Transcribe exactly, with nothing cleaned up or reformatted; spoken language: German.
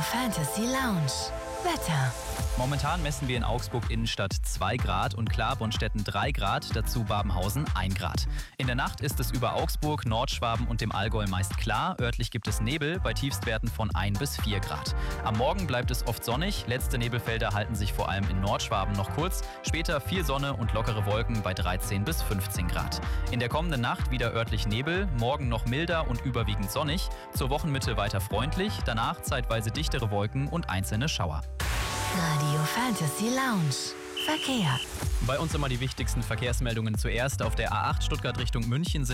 Fantasy Lounge. Wetter. Momentan messen wir in Augsburg Innenstadt zwei Grad und Klar-Bonstetten drei Grad, dazu Babenhausen ein Grad. In der Nacht ist es über Augsburg, Nordschwaben und dem Allgäu meist klar. Örtlich gibt es Nebel bei Tiefstwerten von ein bis vier Grad. Am Morgen bleibt es oft sonnig. Letzte Nebelfelder halten sich vor allem in Nordschwaben noch kurz. Später viel Sonne und lockere Wolken bei dreizehn bis fünfzehn Grad. In der kommenden Nacht wieder örtlich Nebel, morgen noch milder und überwiegend sonnig. Zur Wochenmitte weiter freundlich, danach zeitweise dichtere Wolken und einzelne Schauer. Radio Fantasy Lounge. Verkehr. Bei uns immer die wichtigsten Verkehrsmeldungen zuerst. Auf der A acht Stuttgart Richtung München sind